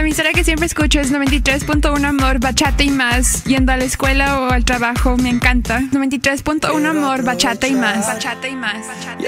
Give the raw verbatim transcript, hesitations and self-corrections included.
emisora que siempre escucho es noventa y tres punto uno Amor, Bachata y Más. Yendo a la escuela o al trabajo, me encanta. noventa y tres punto uno Amor, Bachata y Más. Bachata y Más.